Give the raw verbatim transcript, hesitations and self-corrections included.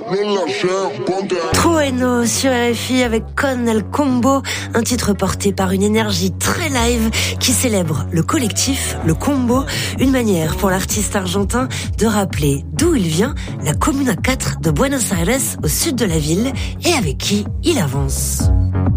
Trueno sur R F I avec Con El Combo, un titre porté par une énergie très live qui célèbre le collectif, le combo, une manière pour l'artiste argentin de rappeler d'où il vient, la Comuna quatre de Buenos Aires au sud de la ville et avec qui il avance.